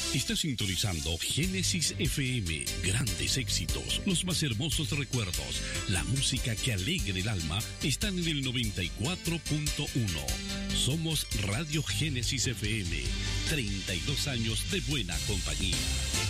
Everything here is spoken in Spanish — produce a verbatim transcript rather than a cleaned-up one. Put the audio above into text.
Está sintonizando Génesis F M. Grandes éxitos, los más hermosos recuerdos. La música que alegra el alma está en el noventa y cuatro punto uno. Somos Radio Génesis F M. treinta y dos años de buena compañía.